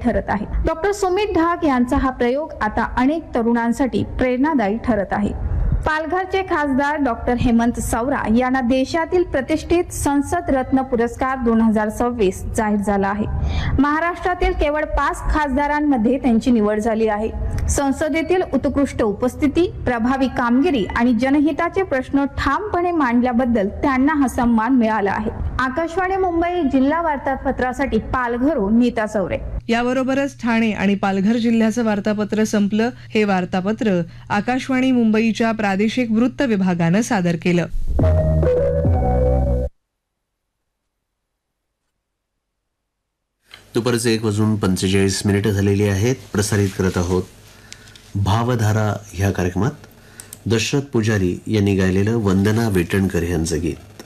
ठरत आहे. डॉक्टर सुमित ढाक यांचा हा प्रयोग आता अनेक तरुणांसाठी प्रेरणादायी ठरत आहे. पालघरचे खासदार डॉक्टर हेमंत सवरा यांना देशातील प्रतिष्ठित संसद रत्न पुरस्कार 2026 जाहीर झाला आहे. महाराष्ट्रातील केवळ 5 खासदारांमध्ये त्यांची निवड झाली आहे. संसदेतील उत्कृष्ट उपस्थिती, प्रभावी कामगिरी आणि जनहिताचे प्रश्न ठामपणे मांडल्याबद्दल त्यांना हा सन्मान मिळाला आहे. आकाशवाणी मुंबई जिल्हा वार्तापत्रासाठी पालघरहून नीता चौरे. याबरोबरच ठाणे आणि पालघर जिल्ह्याचं वार्तापत्र संपलं. हे वार्तापत्र आकाशवाणी मुंबईच्या प्रादेशिक वृत्त विभागानं सादर केलं. दुपारचे 1:45 झालेली आहेत. प्रसारित करत आहोत भावधारा ह्या कार्यक्रमात दशरथ पुजारी यांनी गायलेलं वंदना वेटणकर यांचं गीत.